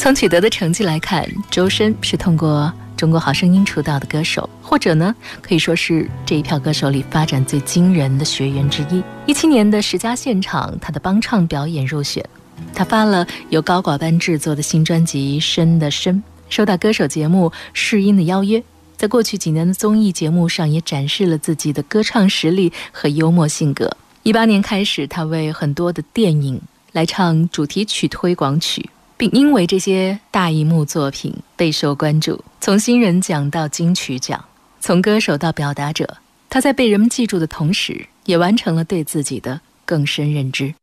从取得的成绩来看，周深是通过中国好声音出道的歌手，或者呢，可以说是这一票歌手里发展最惊人的学员之一。17年的十佳现场，他的帮唱表演入选。他发了由高寡班制作的新专辑《深的深》，收到歌手节目《试音》的邀约，在过去几年的综艺节目上也展示了自己的歌唱实力和幽默性格。18年开始，他为很多的电影来唱主题曲推广曲，并因为这些大荧幕作品备受关注，从新人奖到金曲奖，从歌手到表达者，他在被人们记住的同时，也完成了对自己的更深认知。